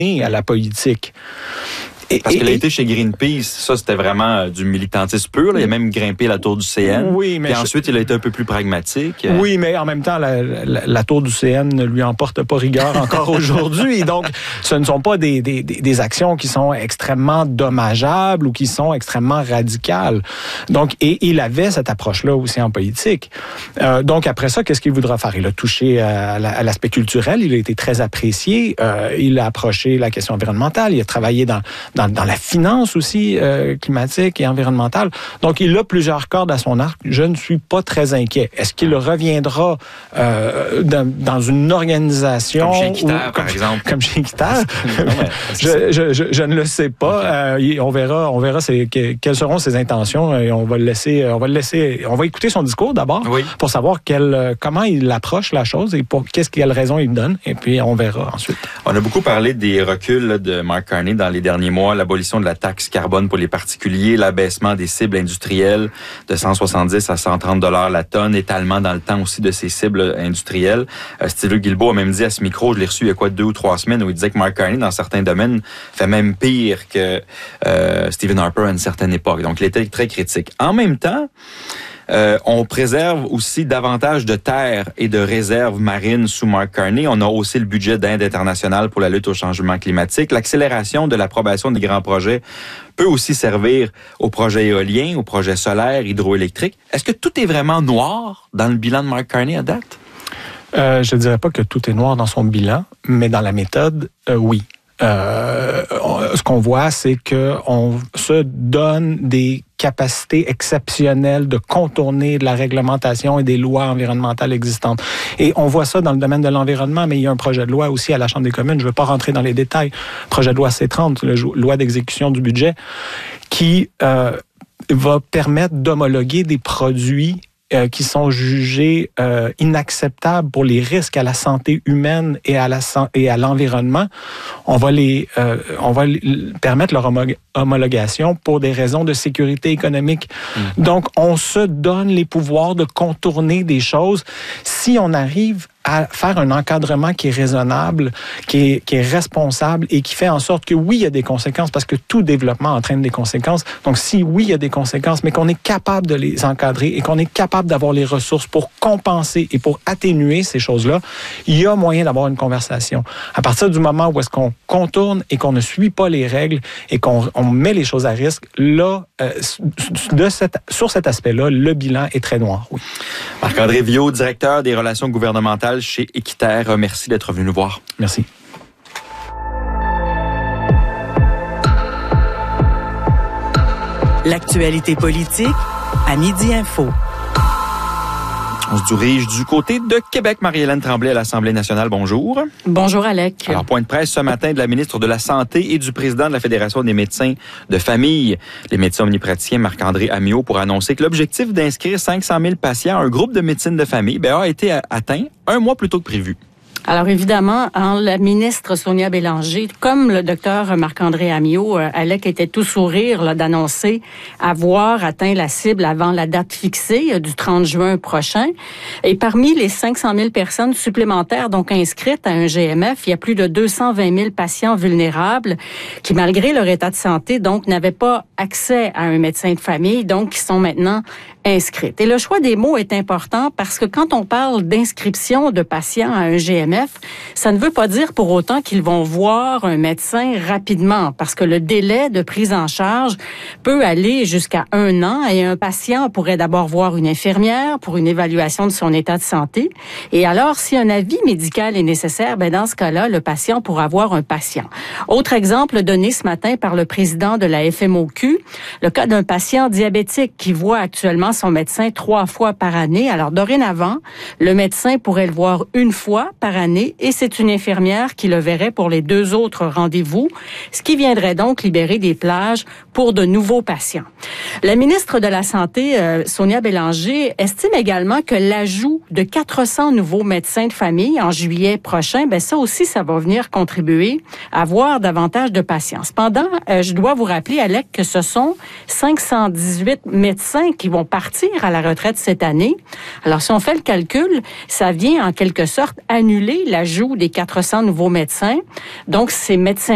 à la politique. Parce qu'il a été chez Greenpeace, ça c'était vraiment du militantisme pur. Là. Il a même grimpé la tour du CN. Oui, mais puis ensuite, il a été un peu plus pragmatique. Oui, mais en même temps, la tour du CN ne lui en porte pas rigueur encore aujourd'hui. Donc, ce ne sont pas des actions qui sont extrêmement dommageables ou qui sont extrêmement radicales. Donc, et il avait cette approche-là aussi en politique. Donc, après ça, qu'est-ce qu'il voudra faire? Il a touché à l'aspect culturel. Il a été très apprécié. Il a approché la question environnementale. Il a travaillé dans la finance aussi climatique et environnementale. Donc, il a plusieurs cordes à son arc. Je ne suis pas très inquiet. Est-ce qu'il reviendra dans une organisation... Comme chez Équiterre, par exemple. Comme chez Équiterre? Je ne le sais pas. On verra quelles seront ses intentions et on va écouter son discours d'abord pour savoir comment il approche la chose et pour quelle raison il donne. Et puis, on verra ensuite. On a beaucoup parlé des reculs de Mark Carney dans les derniers mois. L'abolition de la taxe carbone pour les particuliers, l'abaissement des cibles industrielles de 170 à 130 $ la tonne, étalement dans le temps aussi de ces cibles industrielles. Steve Guilbeault a même dit à ce micro, je l'ai reçu il y a 2 ou 3 semaines, où il disait que Mark Carney, dans certains domaines, fait même pire que Stephen Harper à une certaine époque. Donc, il était très critique. En même temps, on préserve aussi davantage de terres et de réserves marines sous Mark Carney. On a aussi le budget d'aide internationale pour la lutte au changement climatique. L'accélération de l'approbation des grands projets peut aussi servir aux projets éoliens, aux projets solaires, hydroélectriques. Est-ce que tout est vraiment noir dans le bilan de Mark Carney à date? Je ne dirais pas que tout est noir dans son bilan, mais dans la méthode, oui. Ce qu'on voit, c'est qu'on se donne des capacités exceptionnelles de contourner de la réglementation et des lois environnementales existantes. Et on voit ça dans le domaine de l'environnement, mais il y a un projet de loi aussi à la Chambre des communes, je ne veux pas rentrer dans les détails, projet de loi C-30, la loi d'exécution du budget, qui va permettre d'homologuer des produits qui sont jugés inacceptables pour les risques à la santé humaine et à l'environnement. On va permettre leur homologation pour des raisons de sécurité économique. Donc, on se donne les pouvoirs de contourner des choses si on arrive à faire un encadrement qui est raisonnable, qui est responsable et qui fait en sorte que oui, il y a des conséquences parce que tout développement entraîne des conséquences. Donc, si oui, il y a des conséquences, mais qu'on est capable de les encadrer et qu'on est capable d'avoir les ressources pour compenser et pour atténuer ces choses-là, il y a moyen d'avoir une conversation. À partir du moment où est-ce qu'on contourne et qu'on ne suit pas les règles et qu'on met les choses à risque, là, sur cet aspect-là, le bilan est très noir, oui. Marc-André Viault, directeur des relations gouvernementales chez Équiterre. Merci d'être venu nous voir. Merci. L'actualité politique à Midi Info. On se dirige du côté de Québec. Marie-Hélène Tremblay à l'Assemblée nationale. Bonjour. Bonjour, Alec. Alors, point de presse ce matin de la ministre de la Santé et du président de la Fédération des médecins de famille, les médecins omnipraticiens Marc-André Ammiot, pour annoncer que l'objectif d'inscrire 500 000 patients à un groupe de médecine de famille a été atteint 1 mois plus tôt que prévu. Alors évidemment, la ministre Sonia Bélanger, comme le docteur Marc-André Ammiot, Alec était tout sourire d'annoncer avoir atteint la cible avant la date fixée du 30 juin prochain. Et parmi les 500 000 personnes supplémentaires donc inscrites à un GMF, il y a plus de 220 000 patients vulnérables qui, malgré leur état de santé, donc n'avaient pas accès à un médecin de famille, donc qui sont maintenant inscrites. Et le choix des mots est important parce que quand on parle d'inscription de patients à un GMF, ça ne veut pas dire pour autant qu'ils vont voir un médecin rapidement parce que le délai de prise en charge peut aller jusqu'à 1 an et un patient pourrait d'abord voir une infirmière pour une évaluation de son état de santé. Et alors, si un avis médical est nécessaire, dans ce cas-là, le patient pourra voir un patient. Autre exemple donné ce matin par le président de la FMOQ, le cas d'un patient diabétique qui voit actuellement son médecin 3 fois par année. Alors, dorénavant, le médecin pourrait le voir 1 fois par année et c'est une infirmière qui le verrait pour les 2 autres rendez-vous, ce qui viendrait donc libérer des plages pour de nouveaux patients. La ministre de la Santé, Sonia Bélanger, estime également que l'ajout de 400 nouveaux médecins de famille en juillet prochain, ça aussi, ça va venir contribuer à voir davantage de patients. Cependant, je dois vous rappeler, Alec, que ce sont 518 médecins qui vont partir à la retraite cette année. Alors, si on fait le calcul, ça vient en quelque sorte annuler l'ajout des 400 nouveaux médecins. Donc, ces médecins